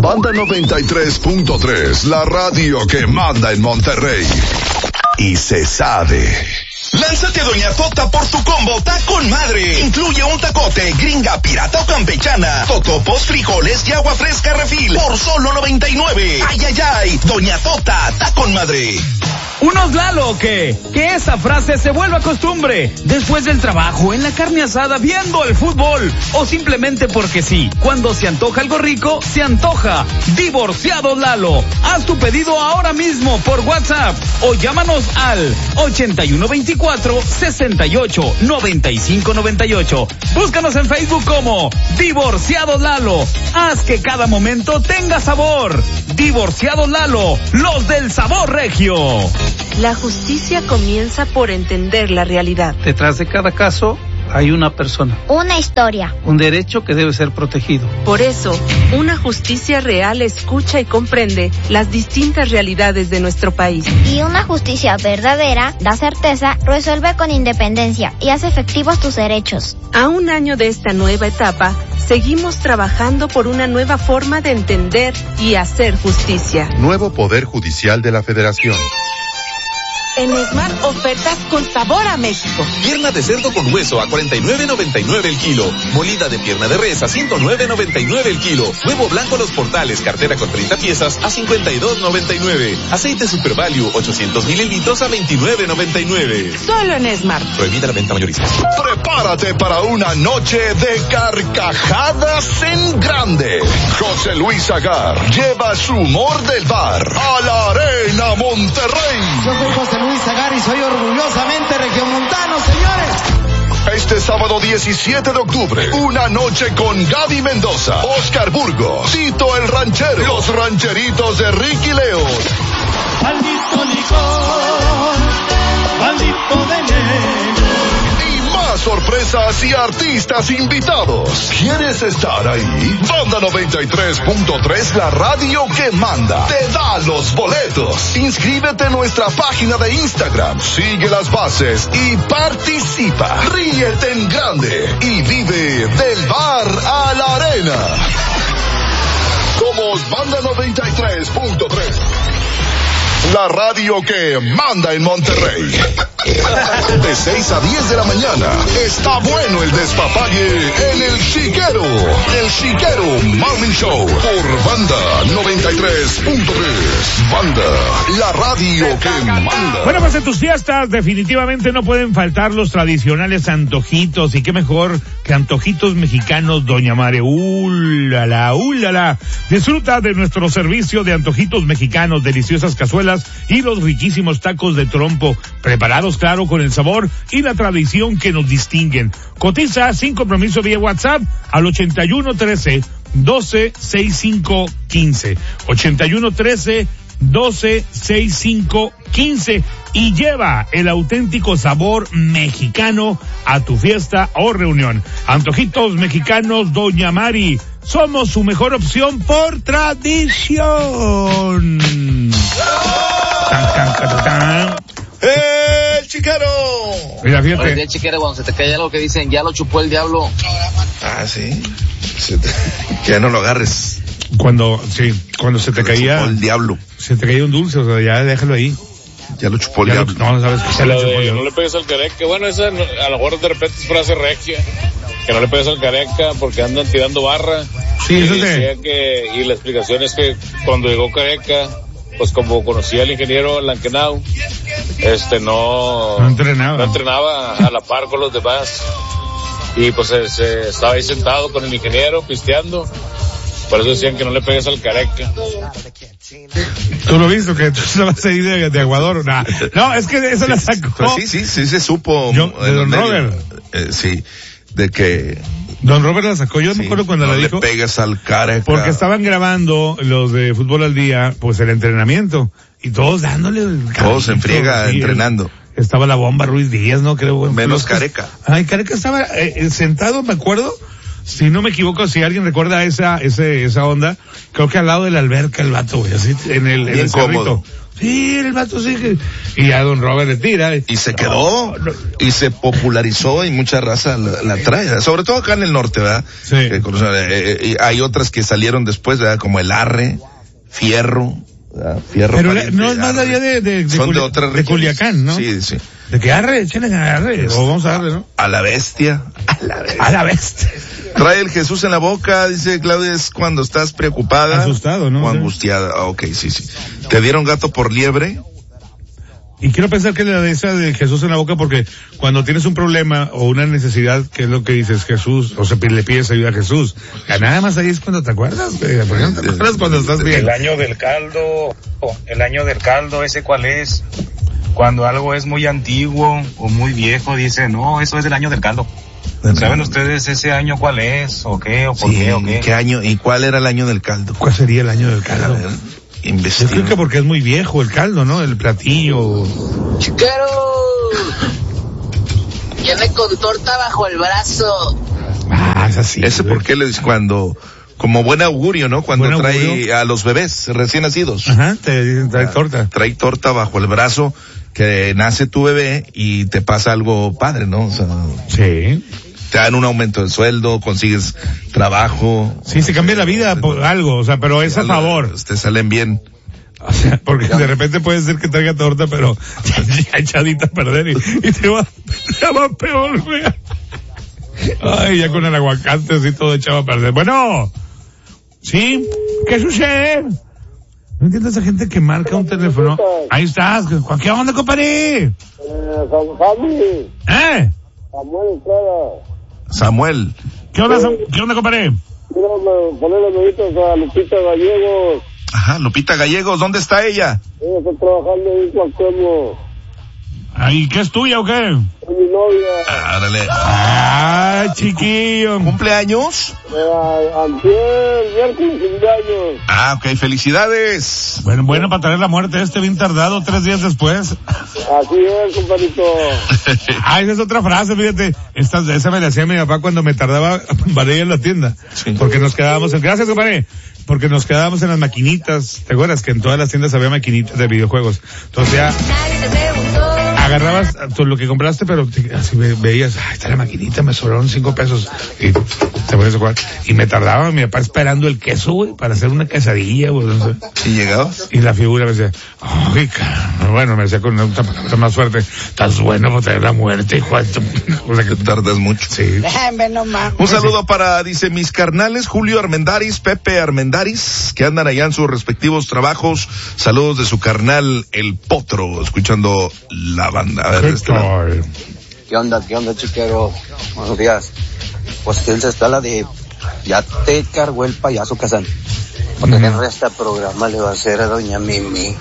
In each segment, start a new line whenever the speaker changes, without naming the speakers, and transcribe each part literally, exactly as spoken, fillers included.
Banda noventa y tres punto tres, la radio que manda en Monterrey. Y se sabe.
Lánzate a Doña Tota por tu combo Ta con Madre. Incluye un tacote, gringa, pirata o campechana, totopos, frijoles y agua fresca refil por solo noventa y nueve. Ay, ay, ay. Doña Tota, Ta con Madre.
¿Unos Lalo o qué? Que esa frase se vuelva costumbre. Después del trabajo, en la carne asada, viendo el fútbol. O simplemente porque sí. Cuando se antoja algo rico, se antoja. Divorciados Lalo. Haz tu pedido ahora mismo por WhatsApp. O llámanos al ochenta y uno veinticuatro, sesenta y ocho, noventa y cinco noventa y ocho. Búscanos en Facebook como Divorciados Lalo. Haz que cada momento tenga sabor. Divorciados Lalo. Los del sabor regio.
La justicia comienza por entender la realidad.
Detrás de cada caso hay una persona.
Una historia.
Un derecho que debe ser protegido.
Por eso, una justicia real escucha y comprende las distintas realidades de nuestro país.
Y una justicia verdadera da certeza, resuelve con independencia y hace efectivos tus derechos.
A un año de esta nueva etapa, seguimos trabajando por una nueva forma de entender y hacer justicia.
Nuevo Poder Judicial de la Federación.
En Esmar, ofertas con sabor a México.
Pierna de cerdo con hueso a cuarenta y nueve noventa y nueve el kilo. Molida de pierna de res a ciento nueve noventa y nueve el kilo. Huevo blanco Los Portales, cartera con treinta piezas a cincuenta y dos noventa y nueve. Aceite Super Value ochocientos mililitros a veintinueve noventa y nueve.
Solo en Esmar.
Prohibida la venta mayorista.
Prepárate para una noche de carcajadas en grande. José Luis Agar lleva su humor del bar a la Arena Monterrey.
Yo soy José Luis Agar y soy orgullosamente regiomontano, señores.
Este sábado diecisiete de octubre, una noche con Gaby Mendoza, Oscar Burgos, Tito el Ranchero, los rancheritos de Ricky Leo.
Maldito licor, maldito veneno.
Y más sorpresas y artistas invitados. ¿Quieres estar ahí? Banda noventa y tres punto tres, la radio que manda, te da los boletos. Inscríbete en nuestra página de Instagram, sigue las bases y participa. Ríete en grande y vive del bar a la arena. Somos Banda noventa y tres punto tres. La radio que manda en Monterrey. De seis a diez de la mañana. Está bueno el despapalle en El Chiquero. El Chiquero Morning Show. Por Banda noventa y tres punto tres. Banda, la radio que manda.
Bueno, pues en tus fiestas definitivamente no pueden faltar los tradicionales antojitos. Y qué mejor que antojitos mexicanos, Doña Mare. ¡Ulala, ulala! Disfruta de nuestro servicio de antojitos mexicanos, deliciosas cazuelas y los riquísimos tacos de trompo, preparados claro con el sabor y la tradición que nos distinguen. Cotiza sin compromiso vía WhatsApp al ochenta y uno trece, doce, sesenta y cinco, quince. ochenta y uno trece, doce, sesenta y cinco, quince y lleva el auténtico sabor mexicano a tu fiesta o reunión. Antojitos mexicanos Doña Mari, somos su mejor opción por tradición. Tan, tan, tan, tan.
¡Eh, el Chiquero!
Mira, fíjate.
Oye, Chiquero, cuando se te cae algo que dicen, ya lo chupó el diablo.
Ah, sí. Se te... Que ya no lo agarres.
Cuando, sí, cuando se te
lo
caía.
Chupó el diablo.
Se te caía un dulce, o sea, ya déjalo ahí.
Ya lo chupó el
ya
diablo.
Lo, no, no sabes que se
lo
lo chupó
de,
el diablo.
No le pegues al careca. Bueno, esa no, a lo mejor de repente es frase regia. Que no le pegues al careca porque andan tirando barra.
Sí,
y
eso
decía que, y la explicación es que cuando llegó Careca, pues como conocía al ingeniero Lankenau, este no,
no entrenaba.
no entrenaba a la par con los demás. Y pues se, se estaba ahí sentado con el ingeniero pisteando. Por eso decían que no le pegues al Careca.
¿Tú lo viste? Que tú estabas ahí de, de aguador. Nah. No, es que eso
sí,
la sacó.
Pues sí, sí, sí se supo.
Yo, de Don Robert.
Eh, sí, de que...
Don Robert la sacó, yo sí, me acuerdo cuando
no
la
le
dijo.
Pegas al Careca.
Porque estaban grabando los de Fútbol al Día, pues el entrenamiento. Y todos dándole el
Todos en friega sí, entrenando.
Estaba la bomba Ruiz Díaz, ¿no? Creo. Bueno,
menos Careca.
Ay, Careca estaba eh, sentado, me acuerdo. Si no me equivoco, si alguien recuerda esa, ese, esa onda, creo que al lado de la alberca el vato, güey, así, en el, en el cerrito. Sí, el vato sí que... Y ya don Robert le tira.
Y se quedó, no, no. y se popularizó y mucha raza la, la trae, sobre todo acá en el norte, ¿verdad?
Sí.
Eh, eh, eh, hay otras que salieron después, ¿verdad? Como el Arre, Fierro, ¿verdad? Fierro.
Pero pariente, no es más allá de, de, de,
Son
Culi-
de, otras
de Culiacán, ¿no?
Sí, sí.
De que Arre, échenle a Arre, o vamos a darle, ¿no?
A la bestia. A la bestia.
A la bestia.
Trae el Jesús en la boca, dice Claudia, es cuando estás preocupada.
Asustado, ¿no?
O angustiada. Ah, ok, sí, sí. ¿Te dieron gato por liebre?
Y quiero pensar que la de esa de Jesús en la boca, porque cuando tienes un problema o una necesidad, ¿qué es lo que dices? Jesús, o sea, le pides ayuda a Jesús. Nada más ahí es cuando te acuerdas, güey. ¿Por qué no te acuerdas cuando estás bien?
El año del caldo, el año del caldo, ¿ese cuál es? Cuando algo es muy antiguo o muy viejo, dice, no, eso es del año del caldo. ¿Saben ustedes ese año cuál es? ¿O qué? ¿O por
sí,
qué? ¿O qué?
¿Qué año? ¿Y cuál era el año del caldo?
¿Cuál sería el año del caldo?
Investigo.
Yo creo que porque es muy viejo el caldo, ¿no? El platillo.
Chiquero, viene con torta bajo el brazo.
Ah, es así.
Ese por qué le dice cuando, como buen augurio, ¿no? Cuando
buen
trae
augurio.
a los bebés recién nacidos.
Ajá, te dicen trae torta.
Trae torta bajo el brazo, que nace tu bebé y te pasa algo padre, ¿no? O sea,
sí.
Te dan un aumento de sueldo, consigues trabajo.
Sí, se cambia la vida por algo, o sea, pero es a favor.
Te salen bien.
O sea, porque de repente puede ser que traiga torta, pero ya echadita a perder y, y te va, te va peor, güey. Ay, ya con el aguacate así todo echado a perder. Bueno, ¿sí? ¿Qué sucede? No entiendo a esa gente que marca un teléfono. Ahí estás, ¿qué onda, compadre?
Eh, Samuel.
¿Eh?
Samuel Estrada.
Samuel.
¿Qué onda, Sam- ¿qué onda, compadre?
Quiero ponerle meditos a Lupita Gallegos.
Ajá, Lupita Gallegos, ¿dónde está ella?
Ella está trabajando en Cuauhtémoc.
¿Ay, qué es tuya o qué?
Es mi novia.
Ah, órale.
Ah, chiquillo.
¿Cumpleaños?
Eh, antier, miércoles cumpleaños.
Ah, ok, felicidades.
Bueno, bueno, para traer la muerte este bien tardado, tres días después.
Así es, compadrito.
Ah, esa es otra frase, fíjate. Esta, esa me la hacía mi papá cuando me tardaba para ir a la tienda.
Sí.
Porque nos quedábamos en... Gracias, compadre. Porque nos quedábamos en las maquinitas. ¿Te acuerdas que en todas las tiendas había maquinitas de videojuegos? Entonces ya... agarrabas todo lo que compraste, pero te, así ve, veías, ay, está la maquinita, me sobraron cinco pesos. Y te pones a jugar. Y me tardaba mi papá esperando el queso, güey, para hacer una quesadilla, güey. No sé.
¿Y llegabas?
Y la figura me decía, ay, caramba. Bueno, me decía con una palabra más fuerte, estás bueno para traer la muerte, hijo de tu... O sea que
tardas mucho.
Sí.
Un saludo para, dice, mis carnales, Julio Armendáriz, Pepe Armendáriz, que andan allá en sus respectivos trabajos. Saludos de su carnal, El Potro, escuchando la banda. A ver, este lado.
¿Qué onda, qué onda, chiquero? Buenos días. Pues él se está la de, ya te cargó el payaso Kazán. Porque mm. el resto del programa le va a hacer a doña Mimi.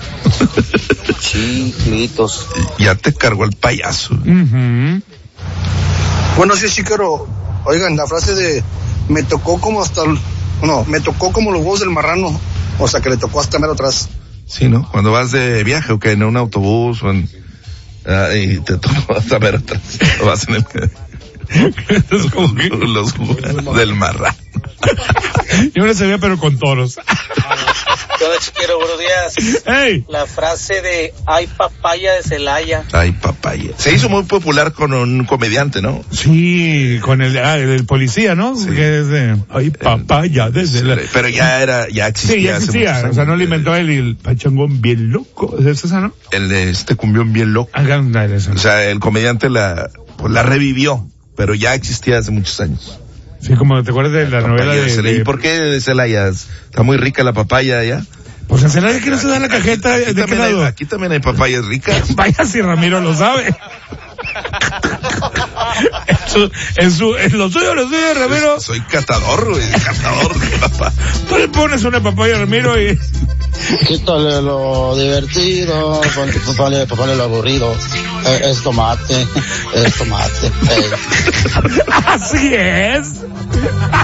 Chiquitos.
Ya te cargó el payaso.
Uh-huh.
Bueno, sí, chiquero. Oigan, la frase de, me tocó como hasta, no, me tocó como los huevos del marrano. O sea, que le tocó hasta mero atrás.
Sí, ¿no? Cuando vas de viaje, o que en un autobús, o en, uh, y te tocó hasta mero atrás. O vas en el... los, los huevos del marrano.
Yo no sabía, pero con toros.
Hola, chiquero, buenos días.
Hey.
La frase de ay papaya de Celaya.
Ay papaya. Se hizo muy popular con un comediante, ¿no?
Sí, con el, ah, el policía, ¿no? Sí. Que es de ay papaya de Celaya.
Pero ya era, ya existía.
Sí, ya existía. O sea, no lo inventó él y el pachangón bien loco. ¿Es esa, no?
El de este cumbión bien loco.
Ah, no, eso.
O sea, el comediante la, pues la revivió, pero ya existía hace muchos años.
Sí, como te acuerdas de la, la novela de, de, de...
¿Y por qué de Celaya? Está muy rica la papaya allá.
Pues en Celaya que no se da la cajeta.
Aquí,
¿de qué lado?
Hay, aquí también hay papayas ricas.
Vaya si Ramiro lo sabe. en, su, en, su, en lo suyo, lo suyo, Ramiro.
Soy catador, güey, catador de papá.
Tú le pones una papaya a Ramiro y...
Quítale lo divertido, ponle, ponle lo aburrido. Eh, es tomate, es tomate. Eh.
Así es.